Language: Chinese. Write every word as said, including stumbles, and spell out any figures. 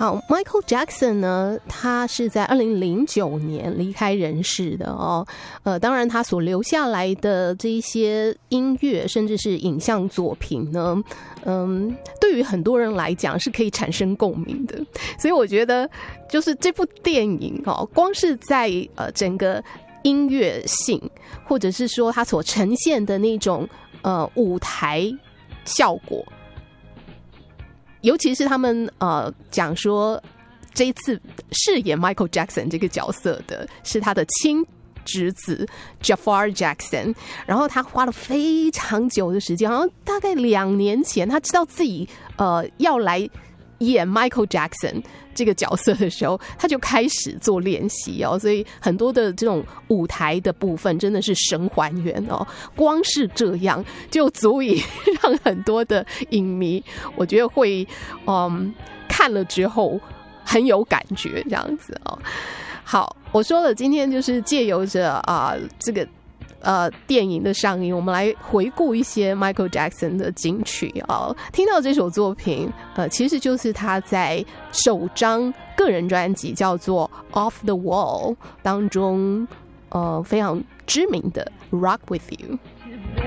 好 ，Michael Jackson 呢，他是在二零零九年离开人世的哦。呃，当然他所留下来的这一些音乐，甚至是影像作品呢，嗯，对于很多人来讲是可以产生共鸣的。所以我觉得，就是这部电影哦，光是在呃整个音乐性，或者是说它所呈现的那种呃舞台效果。尤其是他们呃讲说，这一次饰演 Michael Jackson 这个角色的是他的亲侄子 Jafar Jackson， 然后他花了非常久的时间，好像大概两年前，他知道自己呃要来演 Michael Jackson 这个角色的时候，他就开始做练习哦，所以很多的这种舞台的部分真的是神还原哦，光是这样就足以让很多的影迷，我觉得会嗯看了之后很有感觉这样子哦。好，我说了，今天就是借由着啊、呃、这个。呃，电影的上映，我们来回顾一些 Michael Jackson 的金曲哦。听到这首作品，呃，其实就是他在首张个人专辑叫做《Off the Wall》当中，呃，非常知名的《Rock with You》。